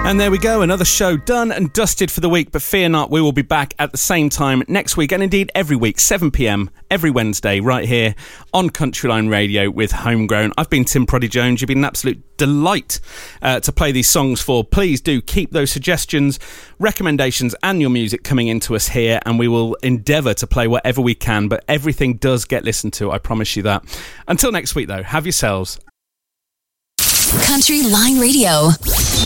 And there we go, another show done and dusted for the week, but fear not, we will be back at the same time next week, and indeed every week, 7pm, every Wednesday, right here on Countryline Radio with Homegrown. I've been Tim Proddy Jones. You've been an absolute delight to play these songs for. Please do keep those suggestions, recommendations and your music coming into us here, and we will endeavour to play whatever we can, but everything does get listened to, I promise you that. Until next week though, have yourselves Countryline Radio.